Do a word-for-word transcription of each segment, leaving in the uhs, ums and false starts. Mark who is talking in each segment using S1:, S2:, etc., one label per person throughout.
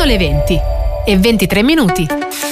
S1: Sono le venti e ventitré minuti.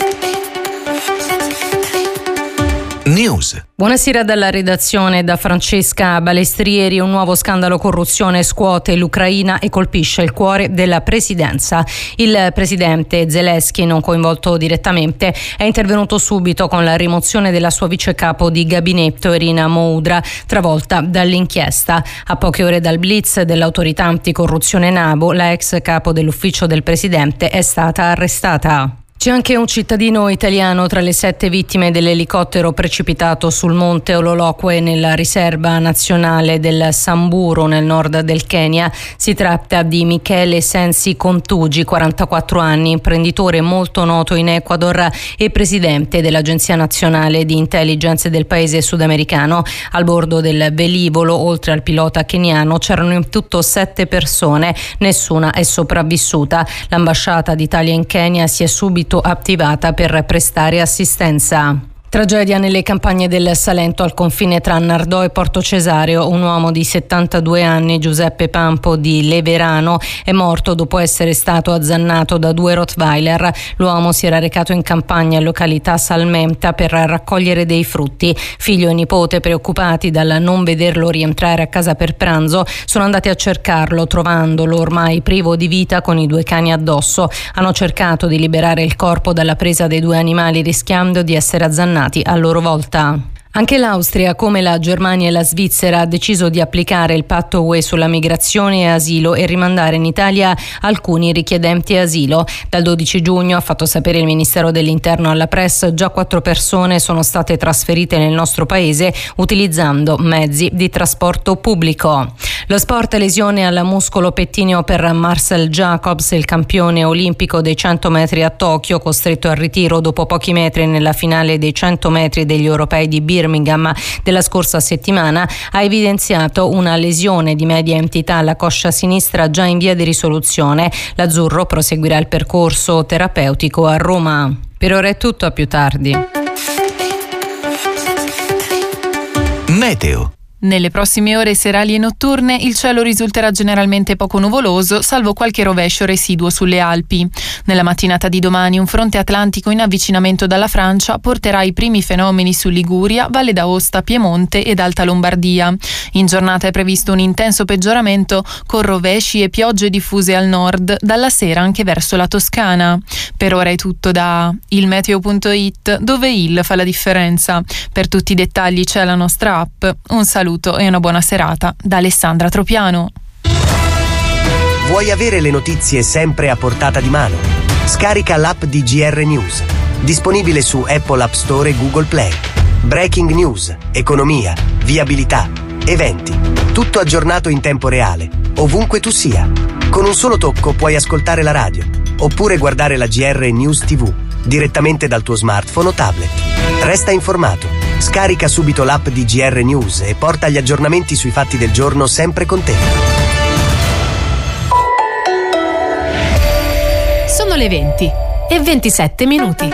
S2: News.
S3: Buonasera dalla redazione, da Francesca Balestrieri. Un nuovo scandalo corruzione scuote l'Ucraina e colpisce il cuore della presidenza. Il presidente Zelensky, non coinvolto direttamente, è intervenuto subito con la rimozione della sua vice capo di gabinetto Irina Moudra, travolta dall'inchiesta. A poche ore dal blitz dell'autorità anticorruzione NABU, la ex capo dell'ufficio del presidente è stata arrestata. C'è anche un cittadino italiano tra le sette vittime dell'elicottero precipitato sul monte Ololokwe nella riserva nazionale del Samburu nel nord del Kenya. Si tratta di Michele Sensi Contugi, quarantaquattro anni, imprenditore molto noto in Ecuador e presidente dell'Agenzia Nazionale di Intelligence del paese sudamericano. Al bordo del velivolo, oltre al pilota keniano, c'erano in tutto sette persone, nessuna è sopravvissuta. L'ambasciata d'Italia in Kenya si è subito attivata per prestare assistenza. Tragedia nelle campagne del Salento al confine tra Nardò e Porto Cesareo. Un uomo di settantadue anni, Giuseppe Pampo di Leverano, è morto dopo essere stato azzannato da due Rottweiler. L'uomo si era recato in campagna in località Salmenta per raccogliere dei frutti. Figlio e nipote, preoccupati dal non vederlo rientrare a casa per pranzo, sono andati a cercarlo, trovandolo ormai privo di vita con i due cani addosso. Hanno cercato di liberare il corpo dalla presa dei due animali, rischiando di essere azzannati a loro volta. Anche l'Austria, come la Germania e la Svizzera, ha deciso di applicare il patto U E sulla migrazione e asilo e rimandare in Italia alcuni richiedenti asilo. Dal dodici giugno, ha fatto sapere il Ministero dell'Interno alla Press, già quattro persone sono state trasferite nel nostro paese utilizzando mezzi di trasporto pubblico. Lo sport, lesione al muscolo pettineo per Marcel Jacobs, il campione olimpico dei cento metri a Tokyo, costretto al ritiro dopo pochi metri nella finale dei cento metri degli europei di Birmingham della scorsa settimana. Ha evidenziato una lesione di media entità alla coscia sinistra già in via di risoluzione. L'azzurro proseguirà il percorso terapeutico a Roma. Per ora è tutto, a più tardi.
S2: Meteo.
S4: Nelle prossime ore serali e notturne il cielo risulterà generalmente poco nuvoloso, salvo qualche rovescio residuo sulle Alpi. Nella mattinata di domani un fronte atlantico in avvicinamento dalla Francia porterà i primi fenomeni su Liguria, Valle d'Aosta, Piemonte ed Alta Lombardia. In giornata è previsto un intenso peggioramento con rovesci e piogge diffuse al nord, dalla sera anche verso la Toscana. Per ora è tutto da il meteo punto it, dove il fa la differenza. Per tutti i dettagli c'è la nostra app. Un saluto e una buona serata da Alessandra Tropiano.
S5: Vuoi avere le notizie sempre a portata di mano? Scarica l'app di G R News, disponibile su Apple App Store e Google Play. Breaking news, economia, viabilità, eventi, tutto aggiornato in tempo reale, ovunque tu sia. Con un solo tocco puoi ascoltare la radio, oppure guardare la G R News tivù, direttamente dal tuo smartphone o tablet. Resta informato. Scarica subito l'app di G R News e porta gli aggiornamenti sui fatti del giorno sempre con te.
S1: Sono le venti e ventisette minuti.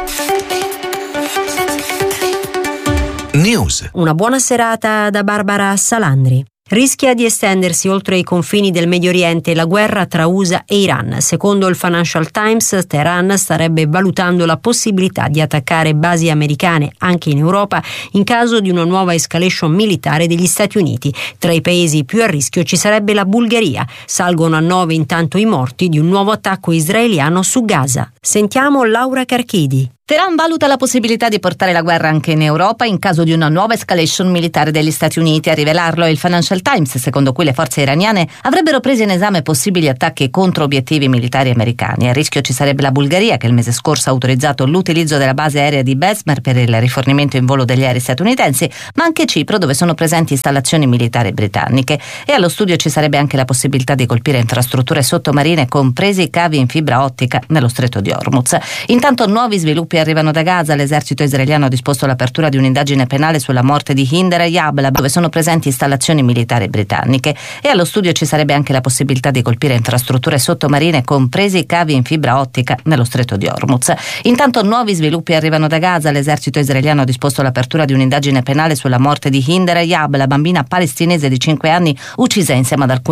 S2: News.
S6: Una buona serata da Barbara Salandri. Rischia di estendersi oltre i confini del Medio Oriente la guerra tra U S A e Iran. Secondo il Financial Times, Teheran starebbe valutando la possibilità di attaccare basi americane anche in Europa in caso di una nuova escalation militare degli Stati Uniti. Tra i paesi più a rischio ci sarebbe la Bulgaria. Salgono a nove intanto i morti di un nuovo attacco israeliano su Gaza. Sentiamo Laura Carchidi.
S7: Teheran valuta la possibilità di portare la guerra anche in Europa in caso di una nuova escalation militare degli Stati Uniti. A rivelarlo è il Financial Times, secondo cui le forze iraniane avrebbero preso in esame possibili attacchi contro obiettivi militari americani. A rischio ci sarebbe la Bulgaria, che il mese scorso ha autorizzato l'utilizzo della base aerea di Besmer per il rifornimento in volo degli aerei statunitensi, ma anche Cipro, dove sono presenti installazioni militari britanniche. E allo studio ci sarebbe anche la possibilità di colpire infrastrutture sottomarine, compresi cavi in fibra ottica nello stretto di Hormuz. Intanto nuovi sviluppi arrivano da Gaza. L'esercito israeliano ha disposto l'apertura di un'indagine penale sulla morte di Hinder Yablab, dove sono presenti installazioni militari britanniche. E allo studio ci sarebbe anche la possibilità di colpire infrastrutture sottomarine, compresi cavi in fibra ottica nello stretto di Hormuz. Intanto nuovi sviluppi arrivano da Gaza. L'esercito israeliano ha disposto l'apertura di un'indagine penale sulla morte di Hinder Yablab, la bambina palestinese di cinque anni uccisa insieme ad alcuni